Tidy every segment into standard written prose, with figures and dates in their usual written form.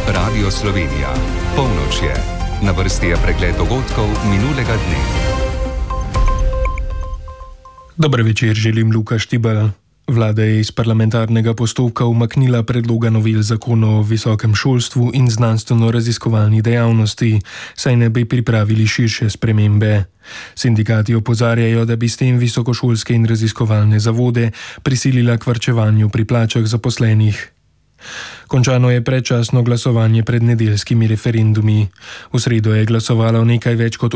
Radio Slovenija. Polnoč je. Na vrsti je pregled dogodkov minulega dne. Dober večer, želim Luka Štibel. Vlada je iz parlamentarnega postopka umaknila predloga novel zakonov o visokem šolstvu in znanstveno-raziskovalni dejavnosti, saj ne bi pripravili širše spremembe. Sindikati opozarjajo, da bi s tem visokošolske in raziskovalne zavode prisilila k varčevanju pri plačah zaposlenih. Končano je predčasno glasovanje pred nedeljskimi referendumi. V sredo je glasovalo nekaj več kot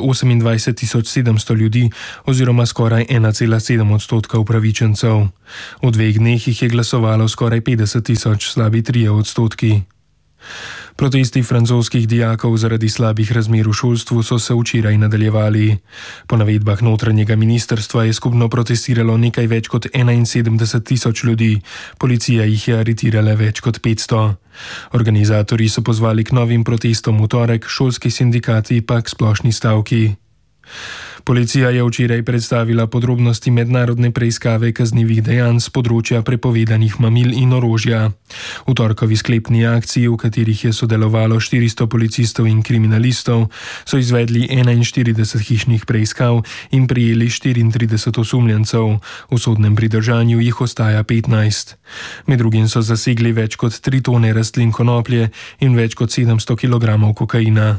28.700 ljudi oziroma skoraj 1,7% upravičencev. V 2 dneh jih je glasovalo skoraj 50.000, slabi 3%. Protesti francoskih dijakov zaradi slabih razmer v šolstvu so se včeraj nadaljevali. Po navedbah notranjega ministrstva je skupno protestiralo nekaj več kot 71.000 ljudi, policija jih je aretirala več kot 500. Organizatorji so pozvali k novim protestom v torek, šolski sindikati pa k splošni stavki. Policija je včeraj predstavila podrobnosti mednarodne preiskave kaznivih dejanj s področja prepovedanih mamil in orožja. V torkovi sklepni akciji, v katerih je sodelovalo 400 policistov in kriminalistov, so izvedli 41 hišnih preiskav in prijeli 34 osumljencev. V sodnem pridržanju jih ostaja 15. Med drugim so zasegli več kot 3 tone rastlin konoplje in več kot 700 kg kokaina.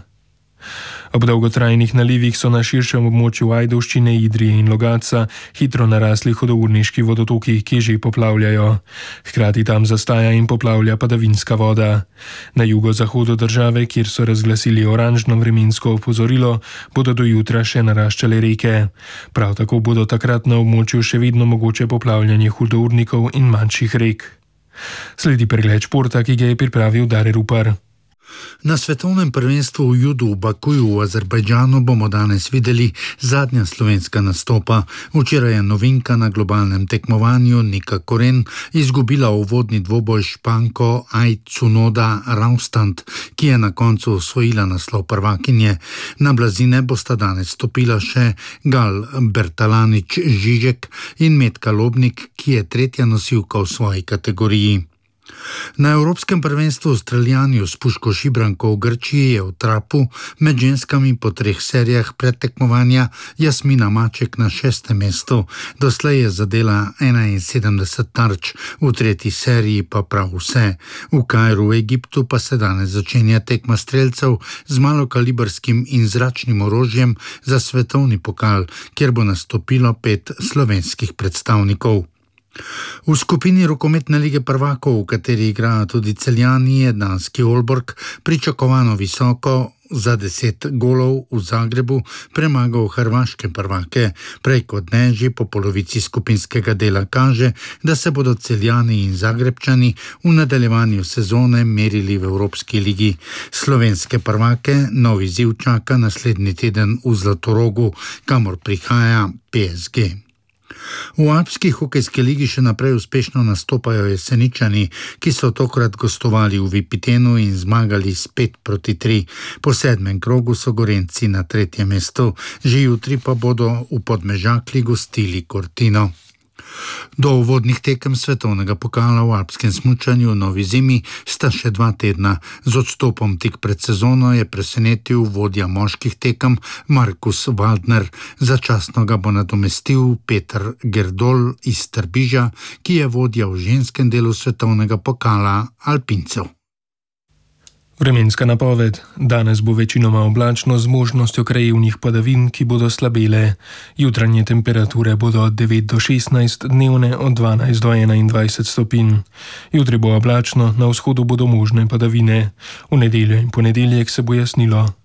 Ob dolgotrajnih nalivih so na širšem območju Ajdovščine, Idrije in Logatca hitro narasli hudourniški vodotoki, ki že poplavljajo. Hkrati tam zastaja in poplavlja padavinska voda. Na jugozahodu države, kjer so razglasili oranžno vremensko opozorilo, bodo do jutra še naraščale reke. Prav tako bodo takrat na območju še vedno mogoče poplavljanje hudournikov in manjših rek. Sledi pregled športa, ki ga je pripravil Dare Rupar. Na svetovnem prvenstvu v judu v Bakuju v Azerbajdžanu bomo danes videli zadnja slovenska nastopa. Včeraj je novinka na globalnem tekmovanju Nika Koren izgubila uvodni dvoboj Španko Aj Cunoda Raustand, ki je na koncu osvojila naslov prvakinje. Na blazine bosta danes stopila še Gal Bertalanič Žižek in Metka Lobnik, ki je tretja nosilka v svoji kategoriji. Na Evropskem prvenstvu v streljanju s puško šibranko v Grčiji je v trapu med ženskami po 3 serijah predtekmovanja Jasmina Maček na 6. mestu. Doslej je zadela 71 tarč, v 3. seriji pa prav vse. V Kairu v Egiptu pa se danes začenja tekma strelcev z malokalibrskim in zračnim orožjem za svetovni pokal, kjer bo nastopilo 5 slovenskih predstavnikov. V skupini rokometne lige prvakov, v kateri igrajo tudi Celjani, je danski Aalborg pričakovano visoko za 10 golov v Zagrebu premagal hrvaške prvake. Prej kot ne, že po polovici skupinskega dela kaže, da se bodo Celjani in Zagrebčani v nadaljevanju sezone merili v Evropski ligi. Slovenske prvake nov izziv čaka naslednji teden v Zlatorogu, kamor prihaja PSG. V alpski hokejski ligi še naprej uspešno nastopajo Jeseničani, ki so tokrat gostovali v Vipitenu in zmagali s 5-3. Po 7. krogu so Gorenjci na 3. mestu, že jutri pa bodo v Podmežakli gostili Cortino. Do uvodnih tekem svetovnega pokala v alpskem smučanju v novi zimi sta še 2 tedna. Z odstopom tik pred sezono je presenetil vodja moških tekem Markus Waldner. Začasno ga bo nadomestil Peter Gerdol iz Trbiža, ki je vodja v ženskem delu svetovnega pokala alpincev. Vremenska napoved. Danes bo večinoma oblačno z možnostjo krajevnih padavin, ki bodo slabele. Jutranje temperature bodo od 9 do 16, dnevne od 12 do 21 stopinj. Jutri bo oblačno, na vzhodu bodo možne padavine. V nedeljo in ponedeljek se bo jasnilo.